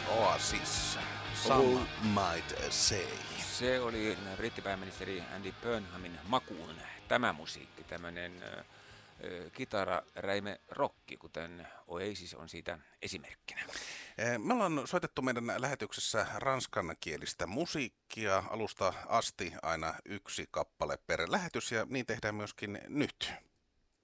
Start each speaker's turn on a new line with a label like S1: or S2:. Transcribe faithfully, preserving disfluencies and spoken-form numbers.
S1: Oasis, Some Might Say.
S2: Se oli brittipääministeri Andy Burnhamin makuun tämä musiikki, tämmöinen äh, kitararäime rokki, kuten Oasis on siitä esimerkkinä.
S1: Me ollaan soitettu meidän lähetyksessä ranskankielistä musiikkia alusta asti aina yksi kappale per lähetys, ja niin tehdään myöskin nyt.